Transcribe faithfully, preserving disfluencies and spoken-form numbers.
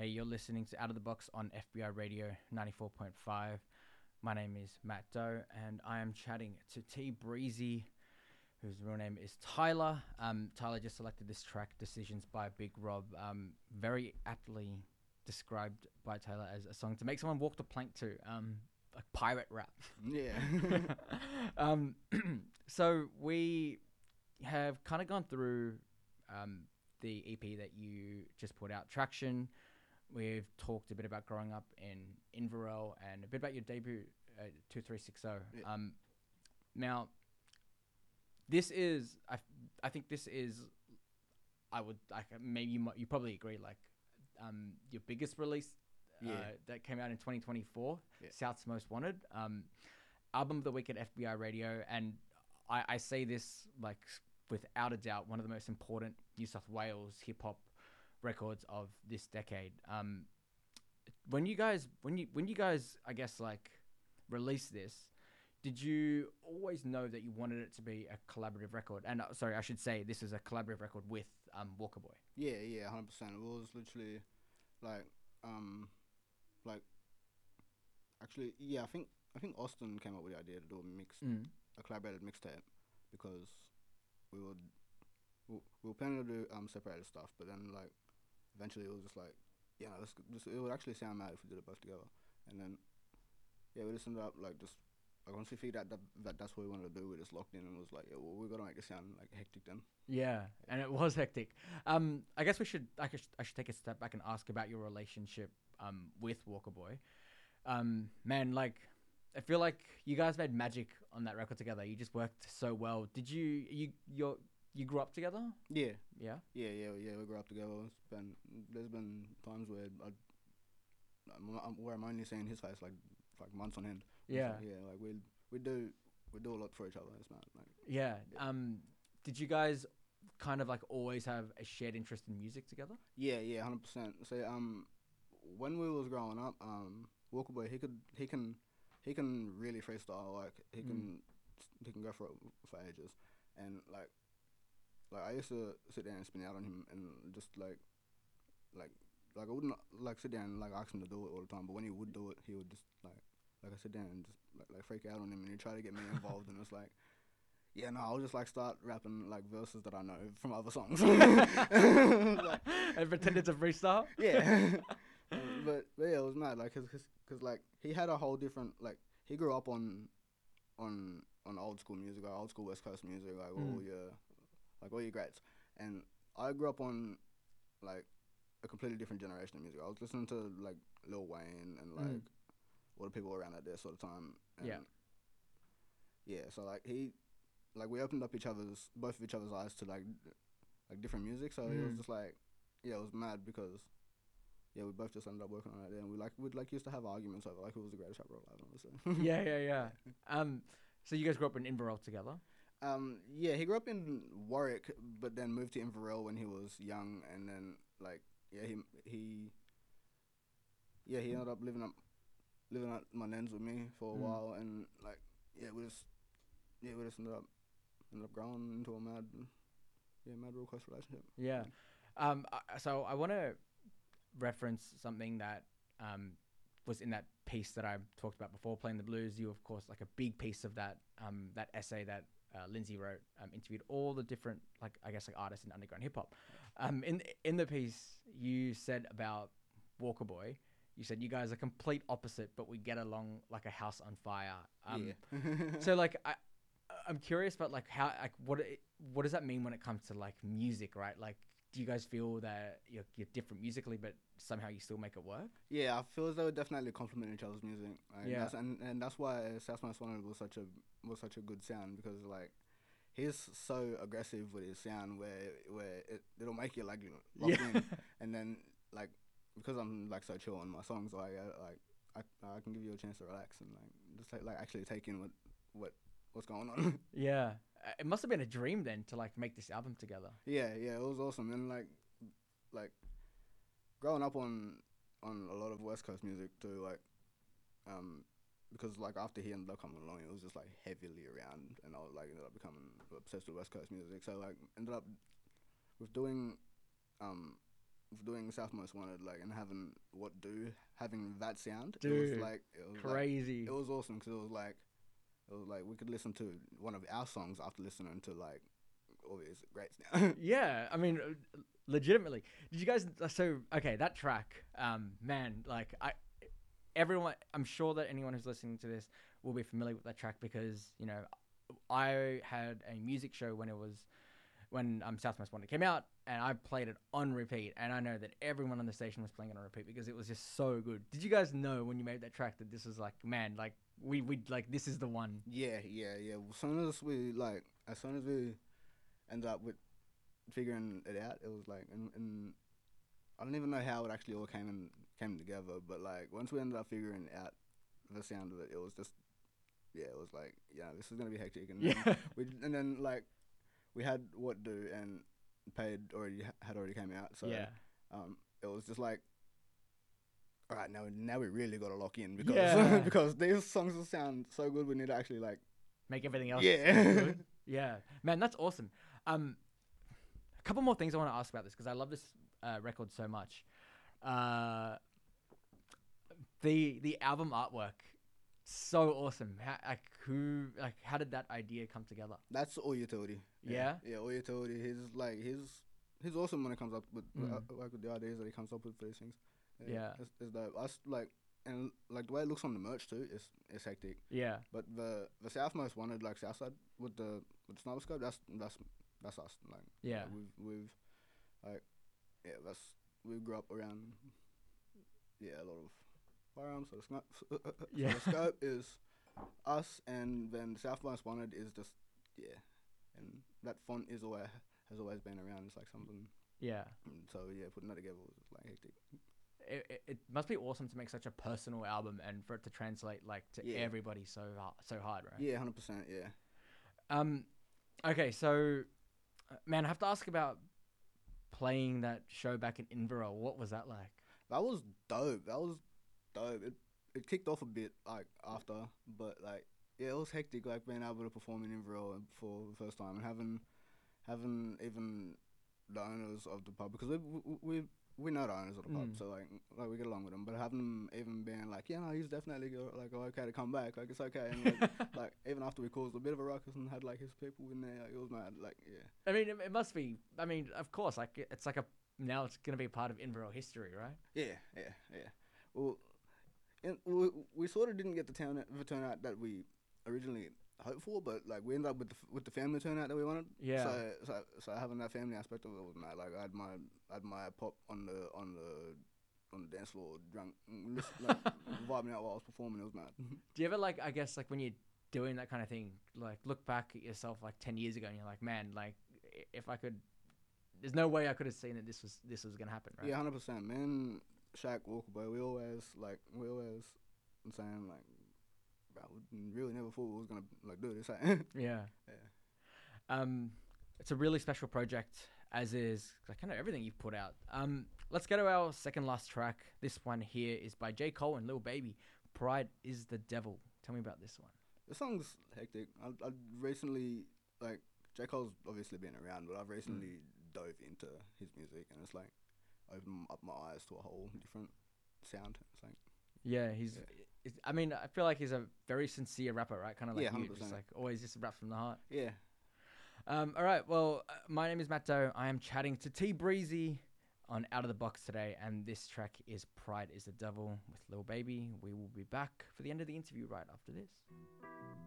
Hey, you're listening to Out of the Box on F B I Radio ninety-four point five. My name is Matt Doe, and I am chatting to T Breezy, whose real name is Tyler. Um, Tyler just selected this track, Decisions by Big Rob, um, very aptly described by Taylor as a song to make someone walk the plank to, um, like pirate rap. Yeah. um, so we have kind of gone through um, the E P that you just put out, Traction. We've talked a bit about growing up in Inverell and a bit about your debut, uh, two three six zero. Yeah. Um, now, this is, I, I think this is, I would, like, maybe you, might, you probably agree, like, um, your biggest release uh, Yeah. that came out in twenty twenty-four, Yeah. South's Most Wanted. Um, album of the week at F B I Radio. And I, I say this, like, without a doubt, one of the most important New South Wales hip hop records of this decade. Um, when you guys, when you, when you guys, I guess, like, released this, did you always know that you wanted it to be a collaborative record? And uh, sorry, I should say this is a collaborative record with um, Walker Boy. Yeah, yeah, hundred percent. It was literally like um like actually yeah, I think I think Austin came up with the idea to do a mix Mm. a collaborated mixtape because we would we, we were planning to do um separated stuff, but then like eventually it was just like yeah, let's just it would actually sound mad if we did it both together. And then yeah, we just ended up like just like once we figured out that, that that's what we wanted to do, we just locked in and was like, yeah, well, we gotta make it sound like hectic then. Yeah, and it was hectic. Um, I guess we should. I should, I should take a step back and ask about your relationship um, with Walker Boy. Um, man, like, I feel like you guys made magic on that record together. You just worked so well. Did you? You you you grew up together? Yeah, Yeah. yeah, yeah, yeah. We grew up together. It's been there's been times where I, I'm, I'm, where I'm only seeing his face like like months on end. It's Yeah. like, yeah, like we we do we do a lot for each other. It's mad. Like Yeah. yeah. Um, did you guys kind of like always have a shared interest in music together? Yeah, yeah, hundred percent. So um, when we was growing up, um, Walker Boy he could he can he can really freestyle. Like he Mm. can he can go for for ages, and like like I used to sit there and spin out on him and just like like like I wouldn't like sit down and like ask him to do it all the time, but when he would do it, he would just like like I sit down and just like, like freak out on him, and he'd try to get me involved, and it's like. Yeah, no, I'll just like start rapping like verses that I know from other songs. Like, And pretended to freestyle. yeah, Um, but, but yeah, it was mad. Like, cause, cause, 'cause, like he had a whole different like he grew up on on on old school music, like old school West Coast music, like all Mm. your like all your greats. And I grew up on like a completely different generation of music. I was listening to like Lil Wayne and like Mm. all the people around at their sort of time. And Yeah. yeah. So like he like we opened up each other's both of each other's eyes to like like different music. So it was Mm. just like yeah, it was mad because yeah, we both just ended up working on it, and we like we'd like used to have arguments over like who was the greatest rapper alive, honestly. Yeah, yeah, yeah. Um, so you guys grew up in Inverell together. Um, yeah, he grew up in Warwick, but then moved to Inverell when he was young, and then like yeah, he he yeah he ended up living up living at my nan's with me for a Mm. while, and like yeah, we just yeah we just ended up ended up growing into a mad yeah mad real close relationship. Yeah. Um, I- so I want to reference something that um, was in that piece that I talked about before, Playing the Blues. You, of course, like a big piece of that um, that essay that uh, Lindsay wrote, um, interviewed all the different, like I guess, like artists in underground hip hop. Um, in in the piece, you said about Walker Boy. You said you guys are complete opposite, but we get along like a house on fire. Um, Yeah. So like I, I'm curious about like how like what it, what does that mean when it comes to like music, right? Like, do you guys feel that you're, you're different musically, but somehow you still make it work? Yeah, I feel as though we definitely complement each other's music. Like, Yeah. that's, and and that's why South Most Wanted was such a was such a good sound because like he's so aggressive with his sound where where it it'll make you like locked Yeah. in, and then like because I'm like so chill on my songs, like I, like I I can give you a chance to relax and like just like, like actually take in what what what's going on. Yeah. Uh, It must have been a dream then to like make this album together. Yeah, yeah, it was awesome, and like like growing up on on a lot of West Coast music too, like um because like after he ended up coming along, it was just like heavily around, and I was like ended up becoming obsessed with West Coast music. So like ended up with doing um doing South Most Wanted, like, and having What Do, having that sound, it Dude, was like it was like, crazy. it was awesome because it was like it was like we could listen to one of our songs after listening to like all these greats now. Yeah, I mean, uh, legitimately. Did you guys? So okay, that track, um, man, like I, everyone, I'm sure that anyone who's listening to this will be familiar with that track because you know, I had a music show when it was when um South Most Wanted came out, and I played it on repeat, and I know that everyone on the station was playing it on repeat because it was just so good. Did you guys know when you made that track that this was like, man, like we we like this is the one? Yeah, yeah, yeah. As soon as we like, as soon as we ended up with figuring it out, it was like, and, and I don't even know how it actually all came in, came together. But like, once we ended up figuring out the sound of it, it was just, yeah, it was like, yeah, this is gonna be hectic. And then Yeah, we, and then like, we had What Do and Paid already had already came out, so yeah, um, it was just like, all right, now now we really got to lock in because Yeah. because these songs will sound so good. We need to actually like, make everything else yeah. good. Yeah, man, that's awesome. Um, a couple more things I want to ask about this because I love this uh, record so much. Uh, the the album artwork, so awesome. How, like who like how did that idea come together? That's All Utility. Yeah? yeah, All Utility. He's like he's he's awesome when it comes up with Mm. uh, like with the ideas that he comes up with for these things. Yeah. it's, it's dope. Us like and like the way it looks on the merch too is is hectic. Yeah, But the the South Most Wanted, like Southside with the with the sniper scope, that's that's that's us. Like yeah, like, we've we've like yeah that's we grew up around yeah a lot of firearms. So the scope, Yeah. so the scope is us, and then South Most Wanted is just yeah, and that font is always has always been around. It's like something. yeah. mm, So yeah, putting that together was just like hectic. It, it, it must be awesome to make such a personal album and for it to translate like to Yeah. everybody so har- so hard, right? Yeah, hundred percent. Yeah. Um, okay, so uh, man, I have to ask about playing that show back in Inverell. What was that like? That was dope. That was dope. It it kicked off a bit like after, but like yeah, it was hectic. Like being able to perform in Inverell for the first time and having having even the owners of the pub because we we we, we know the owners of the pub, Mm. so like like we get along with them. But having them even being like, yeah, no, he's definitely go- like okay to come back. Like it's okay. And like, like even after we caused a bit of a ruckus and had like his people in there, like, it was mad. Like yeah. I mean, it, it must be. I mean, of course, like it- it's like a now it's gonna be a part of Inverell history, right? Yeah, yeah, yeah. Well, and we, we sort of didn't get the turnout, the turnout that we originally hoped for, but like we ended up with the f- with the family turnout that we wanted. Yeah. So so so having that family aspect of it was mad. Like I had my I had my pop on the on the on the dance floor, drunk, mm, listen, like vibing out while I was performing. It was mad. Do you ever like? I guess like when you're doing that kind of thing, like look back at yourself like ten years ago, and you're like, man, like i- if I could, there's no way I could have seen that this was this was gonna happen, right? Yeah, hundred percent. Man, Shaq Walker, boy, we always like we always saying like, bro, we really never thought we was gonna like do this. Yeah. Yeah. Um, it's a really special project, as is like, kind of everything you've put out. Um, let's go to our second last track. This one here is by J. Cole and Lil Baby. Pride is the Devil. Tell me about this one. The song's hectic. I I recently like J Cole's obviously been around, but I've recently dove into his music, and it's like opened up my eyes to a whole different sound. It's like Yeah, he's. Yeah. It's, I mean, I feel like he's a very sincere rapper, right? Kind of like Yeah, you, just one hundred percent. like always just rap from the heart. yeah, Um, all right. Well, uh, my name is Matt Doe. I am chatting to T Breezy on Out of the Box today, and this track is "Pride Is the Devil" with Lil Baby. We will be back for the end of the interview right after this.